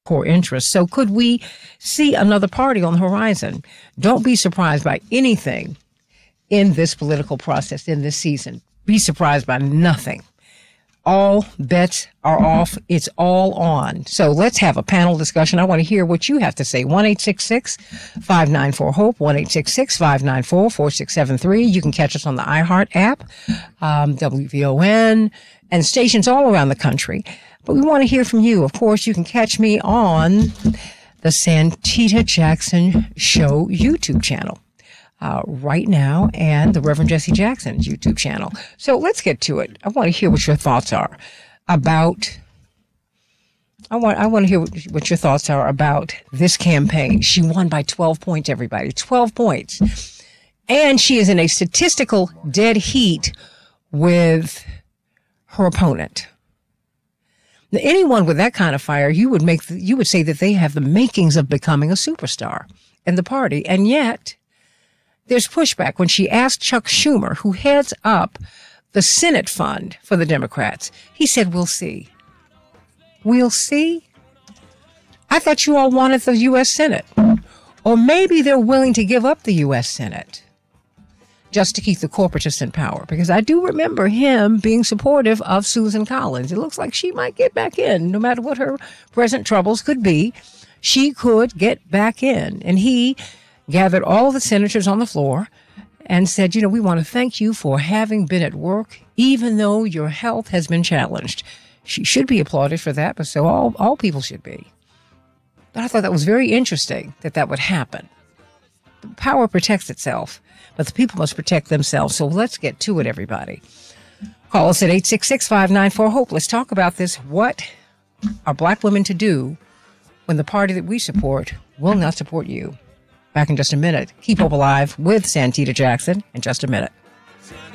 core interests. So could we see another party on the horizon? Don't be surprised by anything in this political process in this season. Be surprised by nothing. All bets are off. It's all on. So let's have a panel discussion. I want to hear what you have to say. 1-866-594-HOPE, 1-866-594-4673. You can catch us on the iHeart app, WVON, and stations all around the country. But we want to hear from you. Of course, you can catch me on the Santita Jackson Show YouTube channel right now, and the Reverend Jesse Jackson's YouTube channel. So let's get to it. I want to hear what your thoughts are about. I want to hear what your thoughts are about this campaign. She won by 12 points, everybody. 12 points. And she is in a statistical dead heat with her opponent. Now, anyone with that kind of fire, you would say that they have the makings of becoming a superstar in the party. And yet, there's pushback when she asked Chuck Schumer, who heads up the Senate fund for the Democrats. He said, we'll see. We'll see? I thought you all wanted the U.S. Senate. Or maybe they're willing to give up the U.S. Senate just to keep the corporatists in power. Because I do remember him being supportive of Susan Collins. It looks like she might get back in. No matter what her present troubles could be, she could get back in. And he gathered all the senators on the floor and said, we want to thank you for having been at work, even though your health has been challenged. She should be applauded for that, but so all people should be. But I thought that was very interesting that would happen. The power protects itself, but the people must protect themselves. So let's get to it, everybody. Call us at 866-594-HOPE. Let's talk about this. What are black women to do when the party that we support will not support you? Back in just a minute. Keep Hope Alive with Santita Jackson in just a minute.